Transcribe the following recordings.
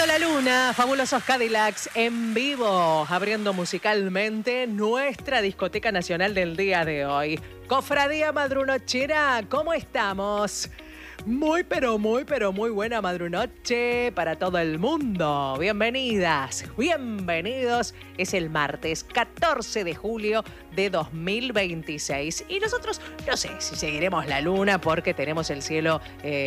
Bailando la Luna, Fabulosos Cadillacs en vivo, abriendo musicalmente nuestra discoteca nacional del día de hoy. Cofradía Madrunochera, ¿cómo estamos? Muy buena madrunoche para todo el mundo. Bienvenidas, bienvenidos. Es el martes 14 de julio de 2026. Y nosotros, no sé si seguiremos la luna porque tenemos el cielo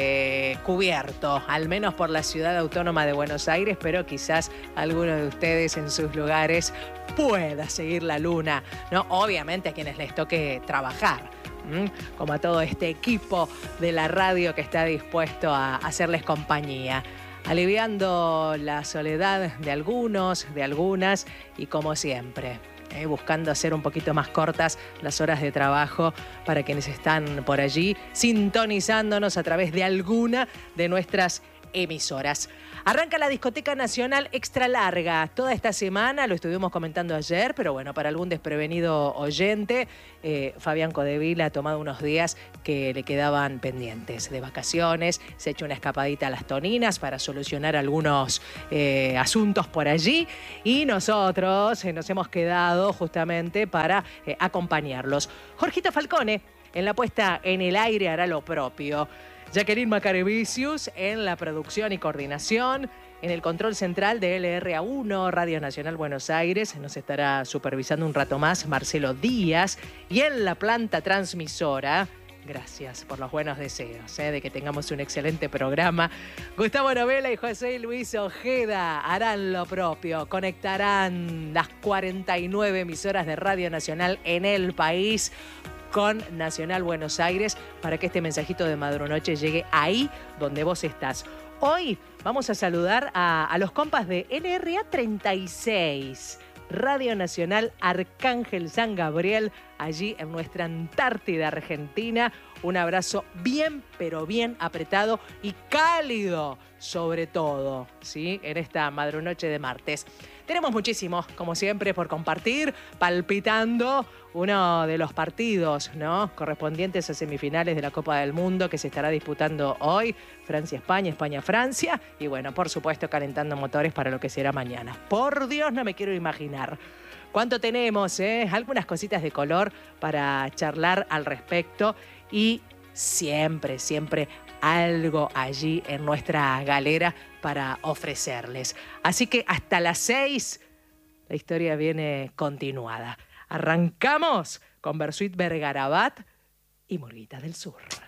cubierto, al menos por la ciudad autónoma de Buenos Aires, pero quizás alguno de ustedes en sus lugares pueda seguir la luna, ¿no? Obviamente a quienes les toque trabajar, como a todo este equipo de la radio que está dispuesto a hacerles compañía, aliviando la soledad de algunos, de algunas, y como siempre, buscando hacer un poquito más cortas las horas de trabajo para quienes están por allí sintonizándonos a través de alguna de nuestras emisoras. Arranca la discoteca nacional extra larga toda esta semana, lo estuvimos comentando ayer, pero bueno, para algún desprevenido oyente, Fabián Codevila ha tomado unos días que le quedaban pendientes de vacaciones, se ha hecho una escapadita a las Toninas para solucionar algunos asuntos por allí, y nosotros nos hemos quedado justamente para acompañarlos. Jorgito Falcone en la puesta en el aire hará lo propio. Jacqueline Macarevicius en la producción y coordinación. En el control central de LRA1, Radio Nacional Buenos Aires, nos estará supervisando un rato más Marcelo Díaz. Y en la planta transmisora, gracias por los buenos deseos, de que tengamos un excelente programa, Gustavo Novela y José Luis Ojeda harán lo propio. Conectarán las 49 emisoras de Radio Nacional en el país con Nacional Buenos Aires para que este mensajito de Madrunoche llegue ahí donde vos estás. Hoy vamos a saludar a los compas de LRA 36, Radio Nacional Arcángel San Gabriel, allí en nuestra Antártida Argentina. Un abrazo bien, pero bien apretado y cálido, sobre todo, ¿sí? En esta madrunoche de martes. Tenemos muchísimo, como siempre, por compartir, palpitando uno de los partidos, ¿no?, correspondientes a semifinales de la Copa del Mundo que se estará disputando hoy, Francia-España, España-Francia, y bueno, por supuesto, calentando motores para lo que será mañana. Por Dios, no me quiero imaginar cuánto tenemos, algunas cositas de color para charlar al respecto, y siempre algo allí en nuestra galera para ofrecerles. Así que hasta las 6 la historia viene continuada. Arrancamos con Bersuit Vergarabat y Murguita del Sur.